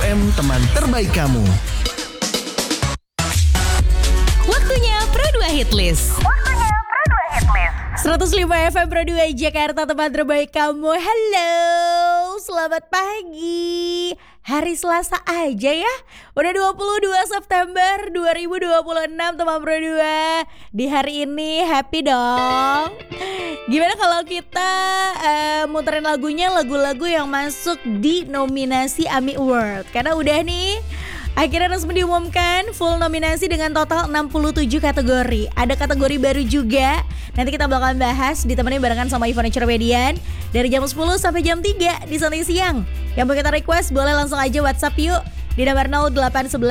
FM, teman terbaik kamu. Waktunya Pro 2 Hitlist. 105 FM Pro 2 Jakarta, teman terbaik kamu. Halo, selamat pagi. Hari Selasa aja ya. Udah 22 September 2026 teman Pro 2. Di hari ini happy dong. Gimana kalau kita muterin lagunya, lagu-lagu yang masuk di nominasi AMI Award. Karena udah nih, akhirnya resmi diumumkan full nominasi dengan total 67 kategori. Ada kategori baru juga. Nanti kita bakalan bahas ditemani barengan sama Ivana Cervedian dari jam 10 sampai jam 3 di Santai Siang. Yang mau kita request boleh langsung aja WhatsApp yuk di nomor 0811